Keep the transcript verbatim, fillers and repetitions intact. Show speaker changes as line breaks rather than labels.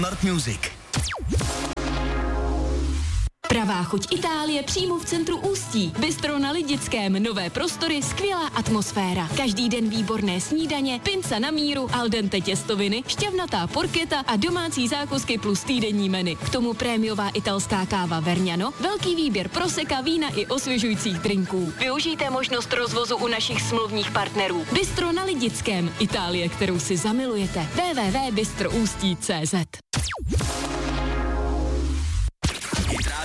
Smart Music.
Pravá chuť Itálie přímo v centru Ústí. Bistro na Lidickém, nové prostory, skvělá atmosféra. Každý den výborné snídaně, pinca na míru, al dente těstoviny, šťavnatá porketa a domácí zákusky plus týdenní menu. K tomu prémiová italská káva Vergnano, velký výběr proseka, vína i osvěžujících drinků. Využijte možnost rozvozu u našich smluvních partnerů. Bistro na Lidickém, Itálie, kterou si zamilujete. w w w tečka bistro ústí tečka cé zet